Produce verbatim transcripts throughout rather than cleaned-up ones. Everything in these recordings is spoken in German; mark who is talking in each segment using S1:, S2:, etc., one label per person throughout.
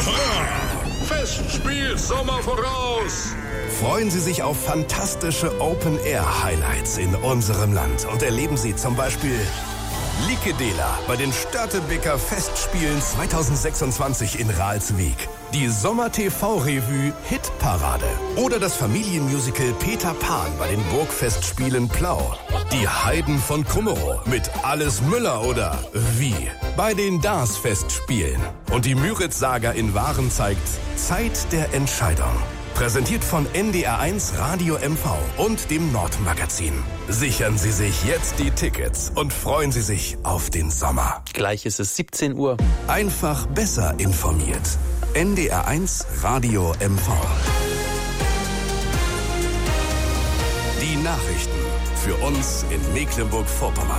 S1: Festspiel Sommer voraus!
S2: Freuen Sie sich auf fantastische Open-Air-Highlights in unserem Land und erleben Sie zum Beispiel Likedela bei den Störtebeker Festspielen zweitausendsechsundzwanzig in Ralswiek, die Sommer-T V-Revue Hitparade oder das Familienmusical Peter Pan bei den Burgfestspielen Plau, die Heiden von Kummerow mit Alles Müller oder Wie bei den Dars-Festspielen und die Müritz-Saga in Waren zeigt Zeit der Entscheidung. Präsentiert von N D R eins Radio M V und dem Nordmagazin. Sichern Sie sich jetzt die Tickets und freuen Sie sich auf den Sommer.
S3: Gleich ist es siebzehn Uhr.
S2: Einfach besser informiert. N D R eins Radio M V. Die Nachrichten für uns in Mecklenburg-Vorpommern.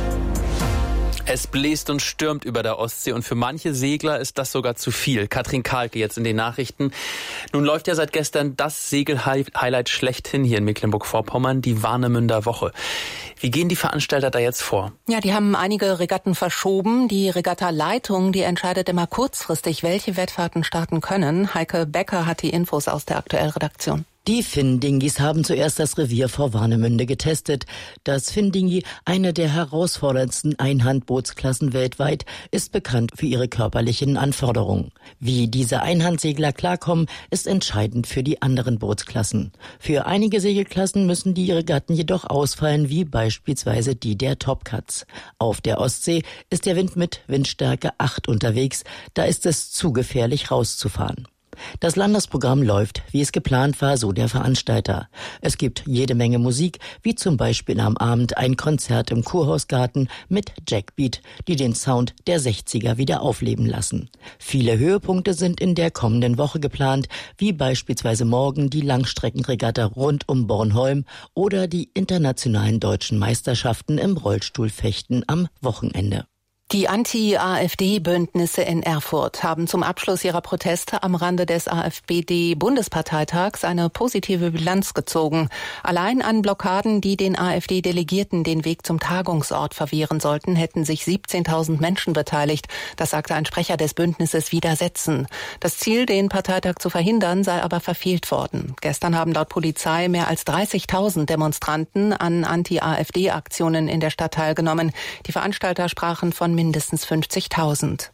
S3: Es bläst und stürmt über der Ostsee und für manche Segler ist das sogar zu viel. Katrin Kahlke jetzt in den Nachrichten. Nun läuft ja seit gestern das Segel-Highlight schlechthin hier in Mecklenburg-Vorpommern, die Warnemünder Woche. Wie gehen die Veranstalter da jetzt vor?
S4: Ja, die haben einige Regatten verschoben. Die Regatta-Leitung, die entscheidet immer kurzfristig, welche Wettfahrten starten können. Heike Becker hat die Infos aus der Aktuell-Redaktion.
S5: Die Finn-Dingis haben zuerst das Revier vor Warnemünde getestet. Das Finn-Dingi, eine der herausforderndsten Einhandbootsklassen weltweit, ist bekannt für ihre körperlichen Anforderungen. Wie diese Einhandsegler klarkommen, ist entscheidend für die anderen Bootsklassen. Für einige Segelklassen müssen die Regatten jedoch ausfallen, wie beispielsweise die der Topcats. Auf der Ostsee ist der Wind mit Windstärke acht unterwegs, da ist es zu gefährlich rauszufahren. Das Landesprogramm läuft, wie es geplant war, so der Veranstalter. Es gibt jede Menge Musik, wie zum Beispiel am Abend ein Konzert im Kurhausgarten mit Jackbeat, die den Sound der sechziger wieder aufleben lassen. Viele Höhepunkte sind in der kommenden Woche geplant, wie beispielsweise morgen die Langstreckenregatta rund um Bornholm oder die internationalen deutschen Meisterschaften im Rollstuhlfechten am Wochenende.
S4: Die Anti-AfD-Bündnisse in Erfurt haben zum Abschluss ihrer Proteste am Rande des AfD-Bundesparteitags eine positive Bilanz gezogen. Allein an Blockaden, die den AfD-Delegierten den Weg zum Tagungsort verwehren sollten, hätten sich siebzehntausend Menschen beteiligt. Das sagte ein Sprecher des Bündnisses Widersetzen. Das Ziel, den Parteitag zu verhindern, sei aber verfehlt worden. Gestern haben laut Polizei mehr als dreißigtausend Demonstranten an Anti-AfD-Aktionen in der Stadt teilgenommen. Die Veranstalter sprachen von mindestens fünfzigtausend.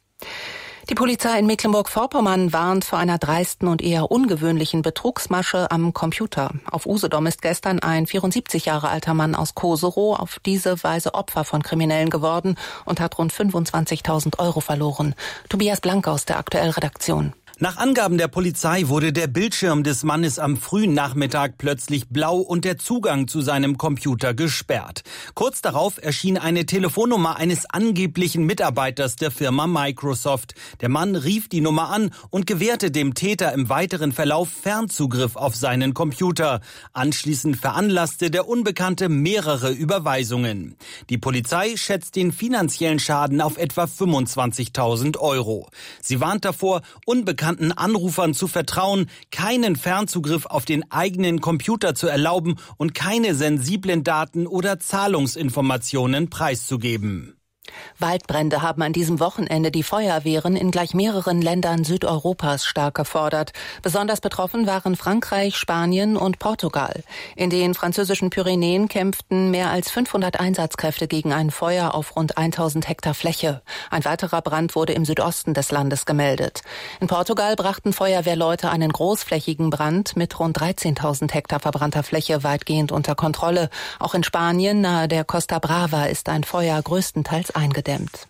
S4: Die Polizei in Mecklenburg-Vorpommern warnt vor einer dreisten und eher ungewöhnlichen Betrugsmasche am Computer. Auf Usedom ist gestern ein vierundsiebzig Jahre alter Mann aus Koserow auf diese Weise Opfer von Kriminellen geworden und hat rund fünfundzwanzigtausend Euro verloren. Tobias Blank aus der Aktuell-Redaktion.
S6: Nach Angaben der Polizei wurde der Bildschirm des Mannes am frühen Nachmittag plötzlich blau und der Zugang zu seinem Computer gesperrt. Kurz darauf erschien eine Telefonnummer eines angeblichen Mitarbeiters der Firma Microsoft. Der Mann rief die Nummer an und gewährte dem Täter im weiteren Verlauf Fernzugriff auf seinen Computer. Anschließend veranlasste der Unbekannte mehrere Überweisungen. Die Polizei schätzt den finanziellen Schaden auf etwa fünfundzwanzigtausend Euro. Sie warnt davor, unbekannte Anrufern zu vertrauen, keinen Fernzugriff auf den eigenen Computer zu erlauben und keine sensiblen Daten oder Zahlungsinformationen preiszugeben.
S4: Waldbrände haben an diesem Wochenende die Feuerwehren in gleich mehreren Ländern Südeuropas stark gefordert. Besonders betroffen waren Frankreich, Spanien und Portugal. In den französischen Pyrenäen kämpften mehr als fünfhundert Einsatzkräfte gegen ein Feuer auf rund tausend Hektar Fläche. Ein weiterer Brand wurde im Südosten des Landes gemeldet. In Portugal brachten Feuerwehrleute einen großflächigen Brand mit rund dreizehntausend Hektar verbrannter Fläche weitgehend unter Kontrolle. Auch in Spanien nahe der Costa Brava ist ein Feuer größtenteils eingedämmt.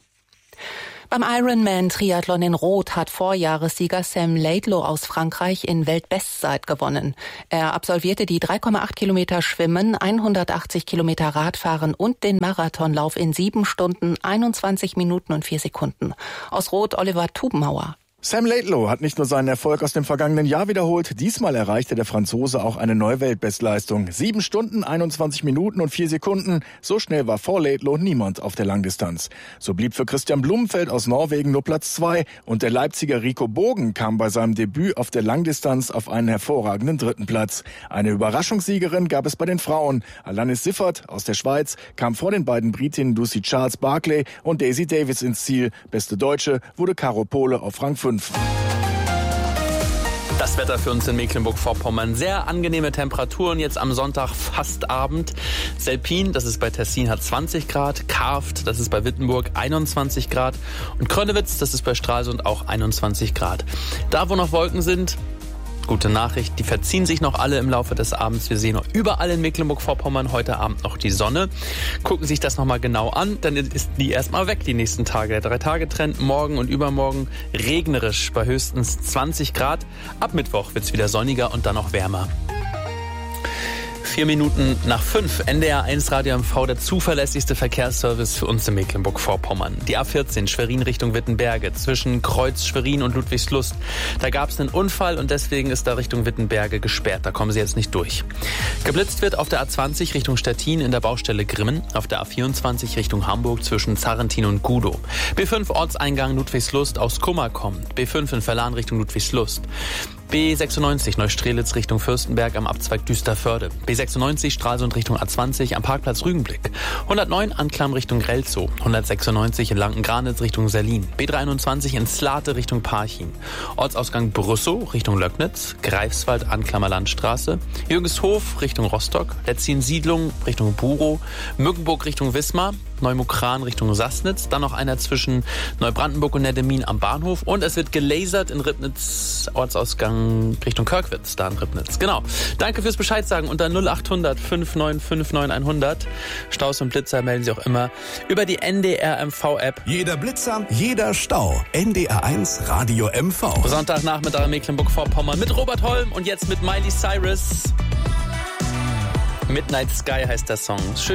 S4: Beim Ironman-Triathlon in Rot hat Vorjahressieger Sam Laidlow aus Frankreich in Weltbestzeit gewonnen. Er absolvierte die drei Komma acht Kilometer Schwimmen, hundertachtzig Kilometer Radfahren und den Marathonlauf in sieben Stunden, einundzwanzig Minuten und vier Sekunden. Aus Rot Oliver Tubenhauer.
S7: Sam Laidlow hat nicht nur seinen Erfolg aus dem vergangenen Jahr wiederholt, diesmal erreichte der Franzose auch eine neue Weltbestleistung. Sieben Stunden, einundzwanzig Minuten und vier Sekunden. So schnell war vor Laidlow niemand auf der Langdistanz. So blieb für Christian Blumenfeld aus Norwegen nur Platz zwei und der Leipziger Rico Bogen kam bei seinem Debüt auf der Langdistanz auf einen hervorragenden dritten Platz. Eine Überraschungssiegerin gab es bei den Frauen. Alanis Siffert aus der Schweiz kam vor den beiden Britinnen Lucy Charles Barclay und Daisy Davis ins Ziel. Beste Deutsche wurde Caro Pohle auf Rang fünf.
S3: Das Wetter für uns in Mecklenburg-Vorpommern. Sehr angenehme Temperaturen jetzt am Sonntag, fast Abend. Selpin, das ist bei Tessin, hat zwanzig Grad. Karft, das ist bei Wittenburg, einundzwanzig Grad. Und Krönnewitz, das ist bei Stralsund, auch einundzwanzig Grad. Da, wo noch Wolken sind, gute Nachricht, die verziehen sich noch alle im Laufe des Abends. Wir sehen noch überall in Mecklenburg-Vorpommern heute Abend noch die Sonne. Gucken sich das nochmal genau an, dann ist die erstmal weg die nächsten Tage. Der Drei-Tage-Trend morgen und übermorgen regnerisch bei höchstens zwanzig Grad. Ab Mittwoch wird es wieder sonniger und dann noch wärmer. Vier Minuten nach fünf. N D R eins Radio M V, der zuverlässigste Verkehrsservice für uns in Mecklenburg-Vorpommern. Die A vierzehn Schwerin Richtung Wittenberge zwischen Kreuz Schwerin und Ludwigslust. Da gab es einen Unfall und deswegen ist da Richtung Wittenberge gesperrt. Da kommen Sie jetzt nicht durch. Geblitzt wird auf der A zwanzig Richtung Stettin in der Baustelle Grimmen. Auf der A vierundzwanzig Richtung Hamburg zwischen Zarrentin und Gudow. B fünf Ortseingang Ludwigslust aus Kummer kommt. B fünf in Verlan Richtung Ludwigslust. B sechsundneunzig Neustrelitz Richtung Fürstenberg am Abzweig Düsterförde. B sechsundneunzig Stralsund Richtung A zwanzig am Parkplatz Rügenblick. hundertneun Anklam Richtung Relzow. hundertsechsundneunzig in Lanken-Granitz Richtung Serlin. B dreiundzwanzig in Slate Richtung Parchim. Ortsausgang Brüssow Richtung Löcknitz. Greifswald Anklammer Landstraße. Jürgenshof Richtung Rostock. Letzin-Siedlung Richtung Burow. Mückenburg Richtung Wismar. Neumukran Richtung Sassnitz. Dann noch einer zwischen Neubrandenburg und Neddemin am Bahnhof. Und es wird gelasert in Ribnitz, Ortsausgang Richtung Körkwitz, da in Ribnitz. Genau. Danke fürs Bescheid sagen unter null acht hundert fünf neun fünf neun hundert. Staus und Blitzer melden Sie auch immer über die N D R M V-App.
S2: Jeder Blitzer, jeder Stau. N D R eins Radio M V.
S3: Sonntagnachmittag in Mecklenburg-Vorpommern mit Robert Holm und jetzt mit Miley Cyrus. Midnight Sky heißt der Song. Schön